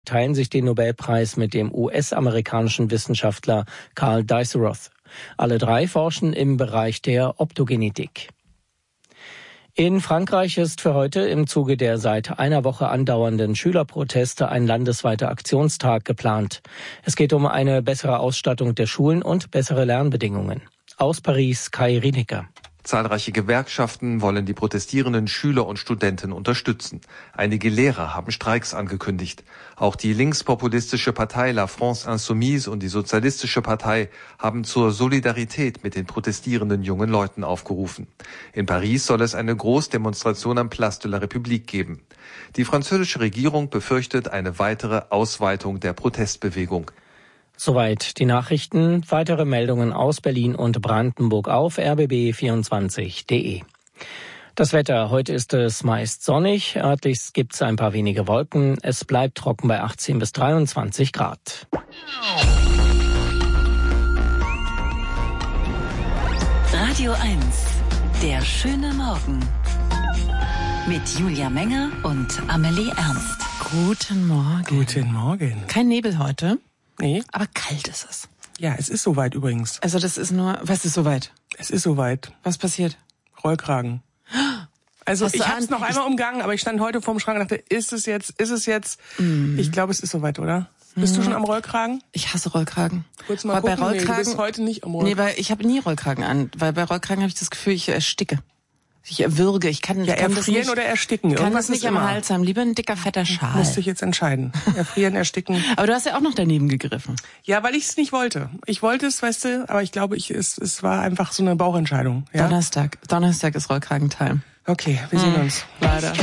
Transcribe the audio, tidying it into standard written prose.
teilen sich den Nobelpreis mit dem US-amerikanischen Wissenschaftler Carl Dieseroth. Alle drei forschen im Bereich der Optogenetik. In Frankreich ist für heute im Zuge der seit einer Woche andauernden Schülerproteste ein landesweiter Aktionstag geplant. Es geht um eine bessere Ausstattung der Schulen und bessere Lernbedingungen. Aus Paris, Kai Rienecker. Zahlreiche Gewerkschaften wollen die protestierenden Schüler und Studenten unterstützen. Einige Lehrer haben Streiks angekündigt. Auch die linkspopulistische Partei La France Insoumise und die Sozialistische Partei haben zur Solidarität mit den protestierenden jungen Leuten aufgerufen. In Paris soll es eine Großdemonstration am Place de la République geben. Die französische Regierung befürchtet eine weitere Ausweitung der Protestbewegung. Soweit die Nachrichten. Weitere Meldungen aus Berlin und Brandenburg auf rbb24.de. Das Wetter. Heute ist es meist sonnig. Örtlich gibt es ein paar wenige Wolken. Es bleibt trocken bei 18 bis 23 Grad. Radio 1. Der schöne Morgen. Mit Julia Menger und Amelie Ernst. Guten Morgen. Guten Morgen. Kein Nebel heute. Nee. Aber kalt ist es. Ja, es ist soweit übrigens. Also das ist nur, was ist soweit? Es ist soweit. Was passiert? Rollkragen. Also ich habe es noch einmal umgangen, aber ich stand heute vorm Schrank und dachte, ist es jetzt? Ich glaube, es ist soweit, oder? Bist du schon am Rollkragen? Ich hasse Rollkragen. Kurz mal gucken, du bist heute nicht am Rollkragen. Nee, weil ich habe nie Rollkragen an, weil bei Rollkragen habe ich das Gefühl, ich ersticke. Ich erwürge, ich kann erfrieren das nicht, oder ersticken. Kann das nicht am Hals haben. Lieber ein dicker, fetter Schal. Musste ich jetzt entscheiden. Erfrieren, ersticken. Aber du hast ja auch noch daneben gegriffen. Ja, weil ich es nicht wollte. Ich wollte es, weißt du, aber ich glaube, es war einfach so eine Bauchentscheidung. Ja? Donnerstag ist Rollkragen-Time. Okay, wir sehen uns. Leider.